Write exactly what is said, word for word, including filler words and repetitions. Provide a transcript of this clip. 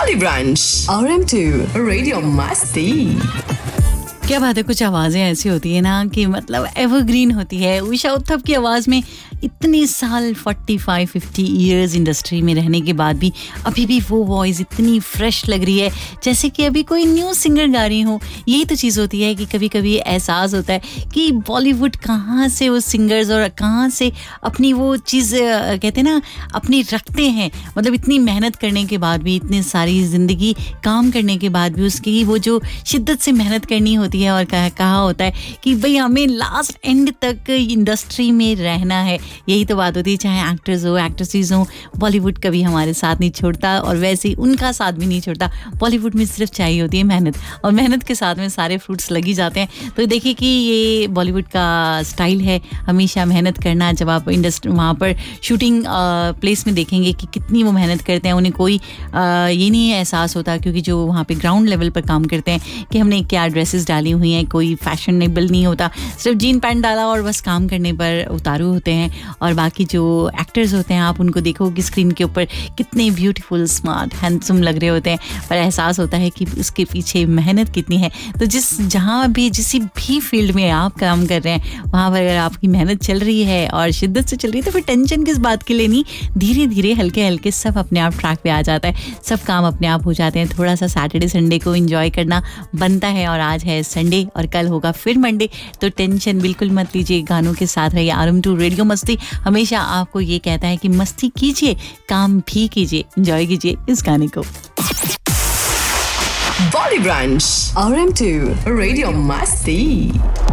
Bolly Brunch R M two Radio Masti। क्या बात है, कुछ आवाज़ें ऐसी होती है ना कि मतलब एवरग्रीन होती है। उषा उत्थप की आवाज़ में इतने साल पैंतालीस पचास इयर्स इंडस्ट्री में रहने के बाद भी अभी भी वो वॉइस इतनी फ्रेश लग रही है जैसे कि अभी कोई न्यू सिंगर गा रही हो। यही तो चीज़ होती है कि कभी कभी एहसास होता है कि बॉलीवुड कहाँ से वो सिंगर्स और कहाँ से अपनी वो चीज़ कहते हैं ना अपनी रखते हैं। मतलब इतनी मेहनत करने के बाद भी, इतनी सारी ज़िंदगी काम करने के बाद भी उसकी वो जो शिद्दत से मेहनत करनी होती है और कहा, कहा होता है कि भाई हमें लास्ट एंड तक इंडस्ट्री में रहना है। यही तो बात होती है, चाहे एक्टर्स हो एक्ट्रेसेस हो, बॉलीवुड कभी हमारे साथ नहीं छोड़ता और वैसे ही उनका साथ भी नहीं छोड़ता। बॉलीवुड में सिर्फ चाहिए होती है मेहनत, और मेहनत के साथ में सारे फ्रूट्स लगी जाते हैं। तो देखिए कि ये बॉलीवुड का स्टाइल है, हमेशा मेहनत करना। जब आप इंडस्ट्री वहाँ पर शूटिंग प्लेस में देखेंगे कि कितनी वो मेहनत करते हैं, उन्हें कोई आ, ये नहीं एहसास होता, क्योंकि जो वहाँ पे ग्राउंड लेवल पर काम करते हैं कि हमने क्या ड्रेसेस डाली हुई हैं, कोई फैशनेबल नहीं होता, सिर्फ जीन पैंट डाला और बस काम करने पर उतारू होते हैं। और बाकी जो एक्टर्स होते हैं आप उनको देखो कि स्क्रीन के ऊपर कितने ब्यूटीफुल, स्मार्ट, हैंडसम लग रहे होते हैं, पर एहसास होता है कि उसके पीछे मेहनत कितनी है। तो जिस जहाँ भी जिस भी फील्ड में आप काम कर रहे हैं वहाँ पर अगर आपकी मेहनत चल रही है और शिद्दत से चल रही है तो फिर टेंशन किस बात के लिए नहीं। धीरे धीरे हल्के हल्के सब अपने आप ट्रैक पे आ जाता है, सब काम अपने आप हो जाते हैं। थोड़ा सा सैटरडे संडे को एंजॉय करना बनता है, और आज है संडे और कल होगा फिर मंडे। तो टेंशन बिल्कुल मत लीजिए, गानों के साथ रहिए। आर एम टू रेडियो मस्ती हमेशा आपको ये कहता है कि मस्ती कीजिए, काम भी कीजिए, एंजॉय कीजिए इस गाने को। Bolly Brunch R M two Radio Masti।